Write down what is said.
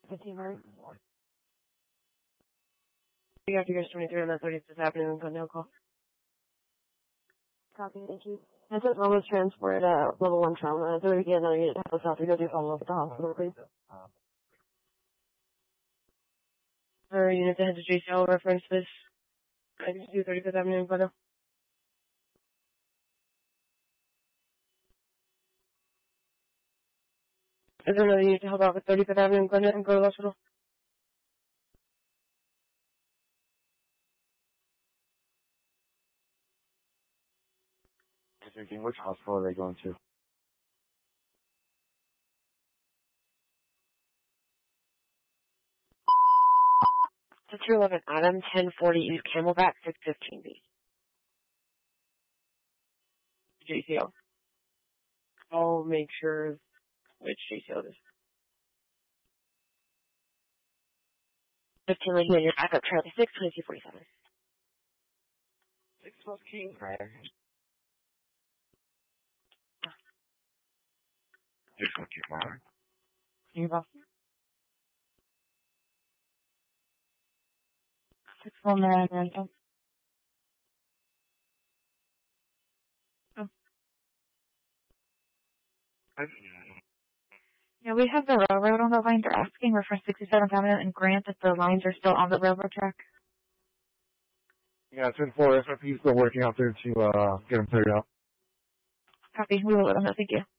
15, right? You have to go 23 on that 35th Avenue and Glendale call. Copy, thank you. This is almost transport, level 1 trauma. So we get another unit to help us out to go do follow-up at the hospital, please. For unit to head to JCL, reference this. I can do 35th Avenue in Glendale. Is there another unit to help out with 35th Avenue in Glendale and go to the hospital? Which hospital are they going to? 211 Adam, 1040 East Camelback, 615B. JCL. I'll make sure which JCL it is. 15 Lady on your backup, Charlie 6, 2247. 6 plus King Prayer. 6 plus King Prayer. You go. 619 rental. Oh. Yeah, we have the railroad on the line. They're asking reference 67th Avenue and Grant if the lines are still on the railroad track. Yeah, 10-4 SRP is still working out there to get them cleared out. Copy. We will let them know. Thank you.